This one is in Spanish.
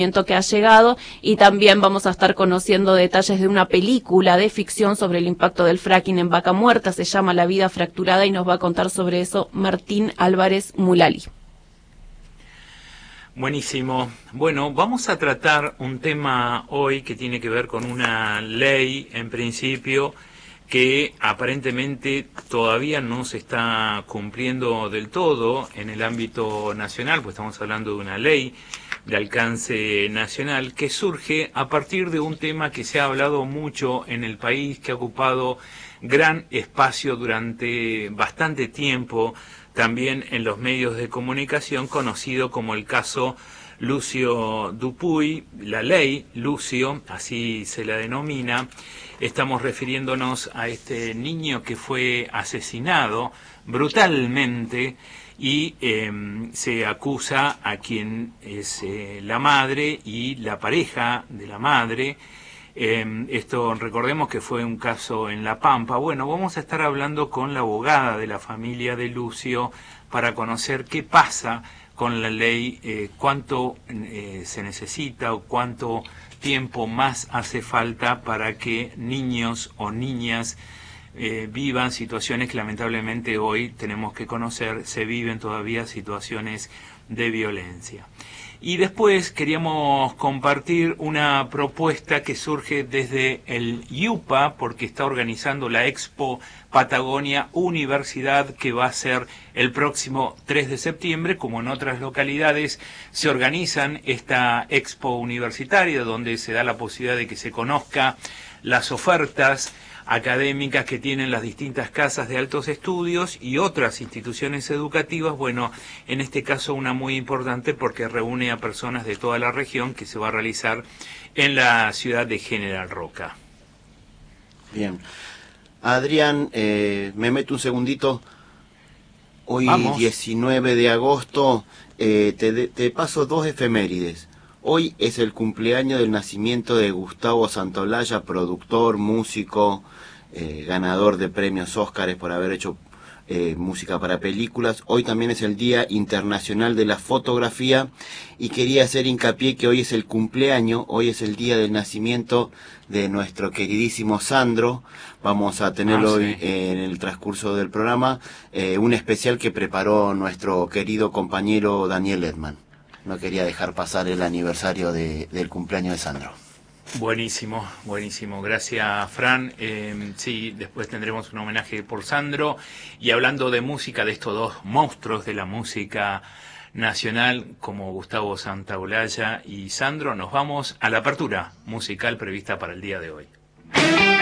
que ha llegado, y también vamos a estar conociendo detalles de una película de ficción sobre el impacto del fracking en Vaca Muerta. Se llama La vida fracturada y nos va a contar sobre eso Martín Álvarez Mulali. Buenísimo. Bueno, vamos a tratar un tema hoy que tiene que ver con una ley, en principio, que aparentemente todavía no se está cumpliendo del todo en el ámbito nacional, pues estamos hablando de una ley de alcance nacional que surge a partir de un tema que se ha hablado mucho en el país, que ha ocupado gran espacio durante bastante tiempo, también en los medios de comunicación, conocido como el caso Lucio Dupuy, la ley Lucio, así se la denomina. Estamos refiriéndonos a este niño que fue asesinado brutalmente y se acusa a quien es la madre y la pareja de la madre. Esto recordemos que fue un caso en La Pampa. Bueno, vamos a estar hablando con la abogada de la familia de Lucio para conocer qué pasa con la ley, cuánto se necesita o cuánto tiempo más hace falta para que niños o niñas vivan situaciones que lamentablemente hoy tenemos que conocer, se viven todavía situaciones de violencia. Y después queríamos compartir una propuesta que surge desde el IUPA, porque está organizando la Expo Patagonia Universidad, que va a ser el próximo 3 de septiembre, como en otras localidades se organizan esta Expo Universitaria, donde se da la posibilidad de que se conozca las ofertas académicas que tienen las distintas casas de altos estudios y otras instituciones educativas. Bueno, en este caso una muy importante porque reúne a personas de toda la región, que se va a realizar en la ciudad de General Roca. Bien. Adrián, me meto un segundito. Hoy, Vamos. 19 de agosto, te paso dos efemérides. Hoy es el cumpleaños del nacimiento de Gustavo Santaolalla, productor, músico, ganador de premios Óscares por haber hecho música para películas. Hoy también es el Día Internacional de la Fotografía y quería hacer hincapié que hoy es el cumpleaños, hoy es el día del nacimiento de nuestro queridísimo Sandro. Vamos a tenerlo hoy en el transcurso del programa, un especial que preparó nuestro querido compañero Daniel Edman. No quería dejar pasar el aniversario del cumpleaños de Sandro. Buenísimo, buenísimo. Gracias, Fran. Sí, después tendremos un homenaje por Sandro. Y hablando de música, de estos dos monstruos de la música nacional, como Gustavo Santaolalla y Sandro, nos vamos a la apertura musical prevista para el día de hoy.